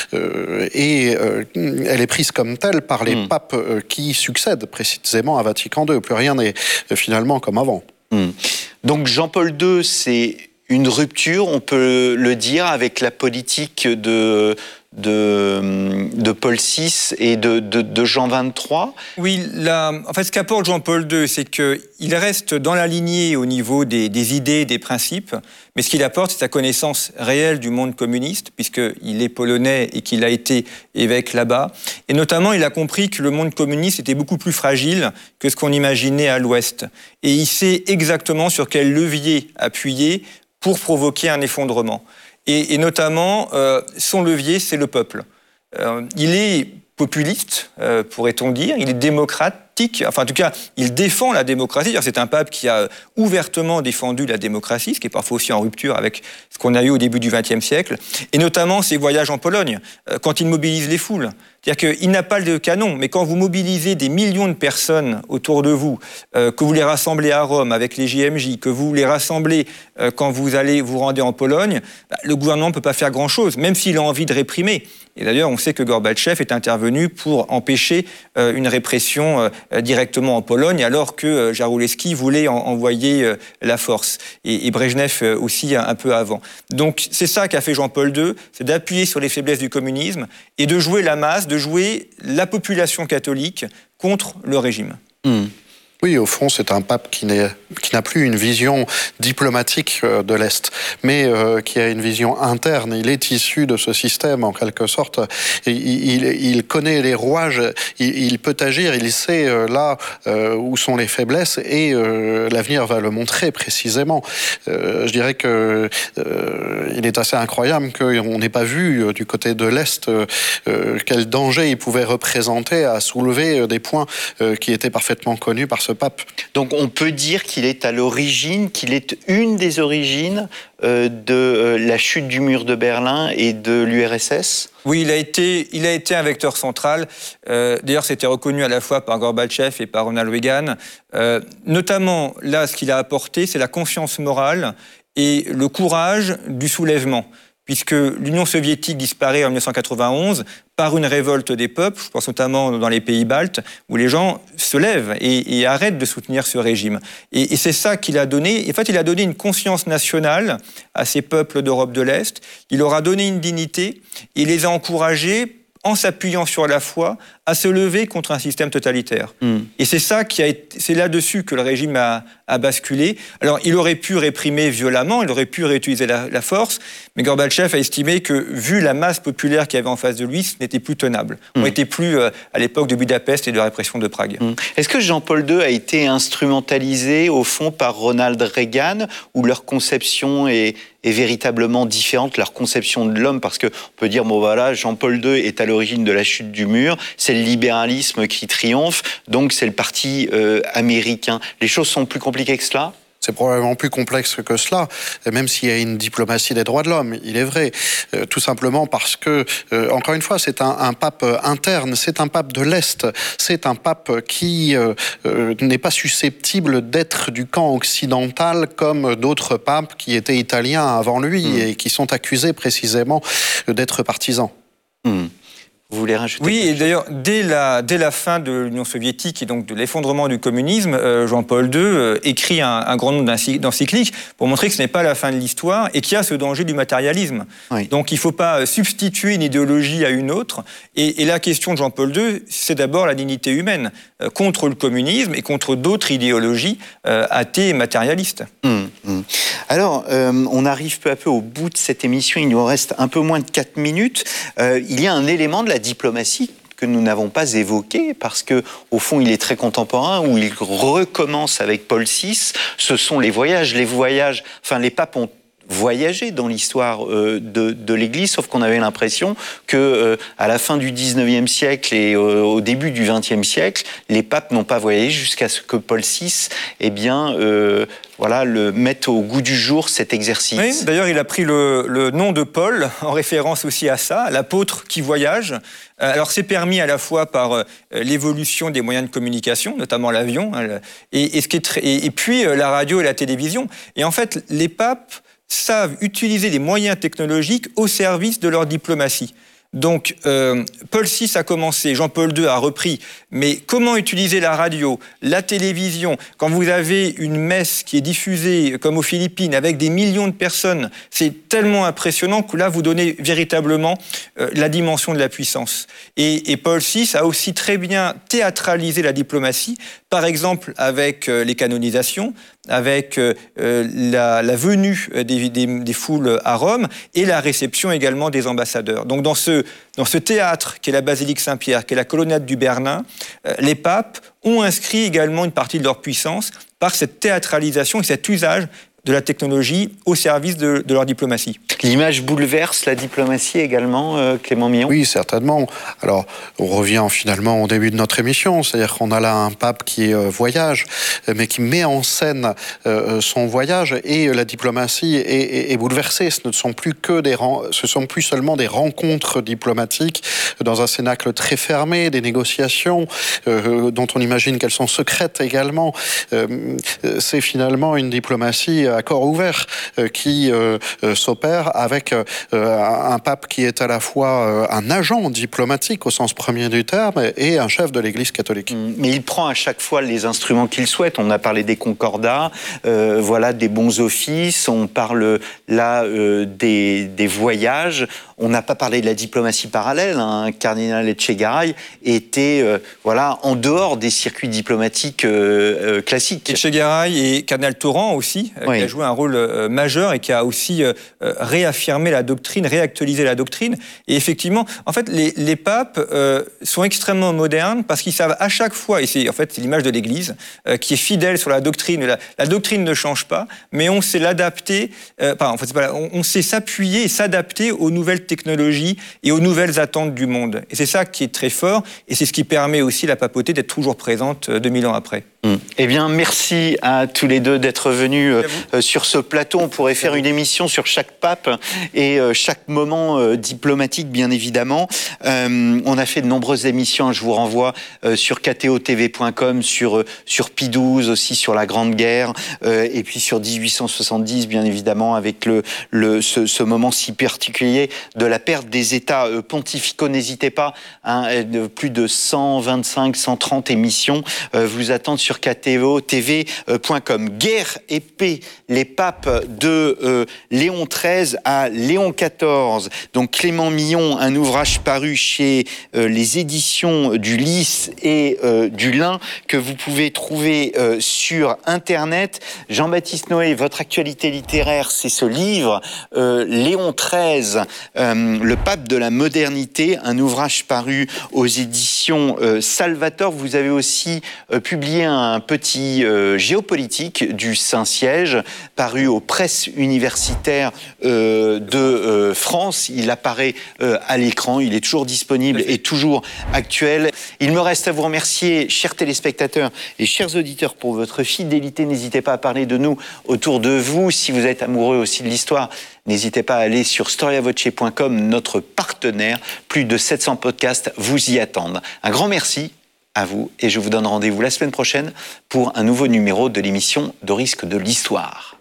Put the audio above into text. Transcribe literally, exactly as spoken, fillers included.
euh, et euh, elle est prise comme telle par les mmh. papes euh, qui succèdent précisément à Vatican deux. Plus rien n'est euh, finalement comme avant. Mmh. Donc Jean-Paul deux, c'est une rupture, on peut le dire, avec la politique de... De, de Paul six et de, de, de Jean vingt-trois. Oui, la, en fait, ce qu'apporte Jean-Paul deux, c'est qu'il reste dans la lignée au niveau des, des idées, des principes, mais ce qu'il apporte, c'est sa connaissance réelle du monde communiste, puisqu'il est polonais et qu'il a été évêque là-bas. Et notamment, il a compris que le monde communiste était beaucoup plus fragile que ce qu'on imaginait à l'Ouest. Et il sait exactement sur quel levier appuyer pour provoquer un effondrement. Et, et notamment, euh, son levier, c'est le peuple. Euh, il est populiste, euh, pourrait-on dire, il est démocratique, enfin en tout cas, il défend la démocratie. C'est un pape qui a ouvertement défendu la démocratie, ce qui est parfois aussi en rupture avec ce qu'on a eu au début du vingtième siècle, et notamment ses voyages en Pologne, euh, quand il mobilise les foules. C'est-à-dire qu'il n'a pas de canon, mais quand vous mobilisez des millions de personnes autour de vous, euh, que vous les rassemblez à Rome avec les J M J, que vous les rassemblez euh, quand vous allez vous rendre en Pologne, bah, le gouvernement ne peut pas faire grand-chose, même s'il a envie de réprimer. Et d'ailleurs, on sait que Gorbatchev est intervenu pour empêcher euh, une répression euh, directement en Pologne, alors que euh, Jaruzelski voulait en, envoyer euh, la force. Et, et Brejnev euh, aussi un, un peu avant. Donc c'est ça qu'a fait Jean-Paul deux, c'est d'appuyer sur les faiblesses du communisme et de jouer la masse, de jouer la population catholique contre le régime. Mmh. Oui, au fond, c'est un pape qui, n'est, qui n'a plus une vision diplomatique de l'Est, mais euh, qui a une vision interne. Il est issu de ce système, en quelque sorte. Il, il, il connaît les rouages, il, il peut agir, il sait euh, là euh, où sont les faiblesses, et euh, l'avenir va le montrer précisément. Euh, je dirais que euh, il est assez incroyable qu'on n'ait pas vu euh, du côté de l'Est euh, quel danger il pouvait représenter à soulever des points euh, qui étaient parfaitement connus par ce pape. Donc on peut dire qu'il est à l'origine, qu'il est une des origines euh, de euh, la chute du mur de Berlin et de l'U R S S. Oui, il a été, il a été un vecteur central. Euh, d'ailleurs, c'était reconnu à la fois par Gorbatchev et par Ronald Reagan. Euh, notamment, là, ce qu'il a apporté, c'est la conscience morale et le courage du soulèvement, puisque l'Union soviétique disparaît en mille neuf cent quatre-vingt-onze par une révolte des peuples, je pense notamment dans les pays baltes, où les gens se lèvent et, et arrêtent de soutenir ce régime. Et, et c'est ça qu'il a donné. En fait, il a donné une conscience nationale à ces peuples d'Europe de l'Est. Il leur a donné une dignité. Il les a encouragés, en s'appuyant sur la foi, à se lever contre un système totalitaire. Mm. Et c'est ça qui a été, c'est là-dessus que le régime a, a basculé. Alors, il aurait pu réprimer violemment, il aurait pu réutiliser la, la force, mais Gorbatchev a estimé que, vu la masse populaire qu'il y avait en face de lui, ce n'était plus tenable. Mm. On n'était plus euh, à l'époque de Budapest et de la répression de Prague. Mm. Est-ce que Jean-Paul deux a été instrumentalisé, au fond, par Ronald Reagan, où leur conception est, est véritablement différente, leur conception de l'homme, parce qu'on peut dire, bon voilà, Jean-Paul deux est à l'origine de la chute du mur, c'est le libéralisme qui triomphe, donc c'est le parti euh, américain. Les choses sont plus compliquées que cela ? C'est probablement plus complexe que cela, même s'il y a une diplomatie des droits de l'homme, il est vrai. Euh, tout simplement parce que, euh, encore une fois, c'est un, un pape interne, c'est un pape de l'Est, c'est un pape qui euh, euh, n'est pas susceptible d'être du camp occidental comme d'autres papes qui étaient italiens avant lui mmh. et qui sont accusés précisément d'être partisans. Mmh. Vous voulez rajouter ? Oui, et d'ailleurs, dès la, dès la fin de l'Union soviétique et donc de l'effondrement du communisme, euh, Jean-Paul deux euh, écrit un, un grand nombre d'encycliques pour montrer que ce n'est pas la fin de l'histoire et qu'il y a ce danger du matérialisme. Oui. Donc il ne faut pas substituer une idéologie à une autre. Et, et la question de Jean-Paul deux, c'est d'abord la dignité humaine, euh, contre le communisme et contre d'autres idéologies euh, athées et matérialistes. Mmh, mmh. Alors, euh, on arrive peu à peu au bout de cette émission, il nous reste un peu moins de quatre minutes. Euh, il y a un élément de la diplomatie que nous n'avons pas évoqué, parce que au fond il est très contemporain, où il recommence avec Paul six, ce sont les voyages, les voyages, enfin les papes ont voyagé dans l'histoire euh, de, de l'Église, sauf qu'on avait l'impression que euh, à la fin du dix-neuvième siècle et euh, au début du vingtième siècle, les papes n'ont pas voyagé jusqu'à ce que Paul six, eh bien, euh, voilà, le mette au goût du jour cet exercice. Oui, d'ailleurs, il a pris le, le nom de Paul en référence aussi à ça, l'apôtre qui voyage. Alors, c'est permis à la fois par euh, l'évolution des moyens de communication, notamment l'avion, hein, et, et, ce qui est très, et, et puis euh, la radio et la télévision. Et en fait, les papes savent utiliser les moyens technologiques au service de leur diplomatie. Donc, euh, Paul six a commencé, Jean-Paul deux a repris, mais comment utiliser la radio, la télévision, quand vous avez une messe qui est diffusée, comme aux Philippines, avec des millions de personnes, c'est tellement impressionnant que là, vous donnez véritablement euh, la dimension de la puissance. Et, et Paul six a aussi très bien théâtralisé la diplomatie, par exemple avec euh, les canonisations, avec euh, la, la venue des, des, des foules à Rome et la réception également des ambassadeurs. Donc dans ce, dans ce théâtre qu'est la basilique Saint-Pierre, qu'est la colonnade du Bernin, euh, les papes ont inscrit également une partie de leur puissance par cette théâtralisation et cet usage de la technologie au service de, de leur diplomatie. L'image bouleverse la diplomatie également, euh, Clément Millon ? Oui, certainement. Alors, on revient finalement au début de notre émission, c'est-à-dire qu'on a là un pape qui euh, voyage, mais qui met en scène euh, son voyage, et la diplomatie est, est, est bouleversée. Ce ne sont plus que des, ce sont plus seulement des rencontres diplomatiques dans un cénacle très fermé, des négociations euh, dont on imagine qu'elles sont secrètes également. Euh, c'est finalement une diplomatie à corps ouvert euh, qui euh, euh, s'opère avec euh, un pape qui est à la fois euh, un agent diplomatique au sens premier du terme et un chef de l'Église catholique. Mais il prend à chaque fois les instruments qu'il souhaite. On a parlé des concordats, euh, voilà, des bons offices, on parle là euh, des, des voyages. On n'a pas parlé de la diplomatie parallèle. Hein. Cardinal Etchegaray était euh, voilà, en dehors des circuits diplomatiques euh, euh, classiques. Etchegaray et Cardinal Torrent aussi, euh, oui. qui a joué un rôle euh, majeur et qui a aussi euh, réaffirmé la doctrine, réactualisé la doctrine. Et effectivement, en fait, les, les papes euh, sont extrêmement modernes parce qu'ils savent à chaque fois, et c'est en fait c'est l'image de l'Église, euh, qui est fidèle sur la doctrine. La, la doctrine ne change pas, mais on sait l'adapter, euh, pardon, en fait, c'est pas, on, on sait s'appuyer et s'adapter aux nouvelles technologies et aux nouvelles attentes du monde. Et c'est ça qui est très fort, et c'est ce qui permet aussi la papauté d'être toujours présente deux mille ans après. Mmh. Eh bien, merci à tous les deux d'être venus euh, sur ce plateau. On pourrait faire une émission sur chaque pape et euh, chaque moment euh, diplomatique, bien évidemment. Euh, on a fait de nombreuses émissions. Je vous renvoie euh, sur k t o t v point com, sur, euh, sur Pie douze, aussi sur la Grande Guerre, euh, et puis sur dix-huit cent soixante-dix, bien évidemment, avec le, le, ce, ce moment si particulier de la perte des États euh, pontificaux. N'hésitez pas, hein, de plus de cent vingt-cinq, cent trente émissions euh, vous attendent sur k t o t v point com. Guerre et paix, les papes de euh, Léon treize à Léon quatorze. Donc Clément Millon, un ouvrage paru chez euh, les éditions du Lys et euh, du Lin, que vous pouvez trouver euh, sur Internet. Jean-Baptiste Noé, votre actualité littéraire, c'est ce livre, euh, Léon treize, euh, le pape de la modernité, un ouvrage paru aux éditions euh, Salvator. Vous avez aussi euh, publié un petit euh, géopolitique du Saint-Siège, paru aux presses universitaires euh, de euh, France. Il apparaît euh, à l'écran, il est toujours disponible et toujours actuel. Il me reste à vous remercier, chers téléspectateurs et chers auditeurs, pour votre fidélité. N'hésitez pas à parler de nous autour de vous. Si vous êtes amoureux aussi de l'histoire, n'hésitez pas à aller sur storia voce point com, notre partenaire. Plus de sept cents podcasts vous y attendent. Un grand merci à vous et je vous donne rendez-vous la semaine prochaine pour un nouveau numéro de l'émission De risque de l'histoire.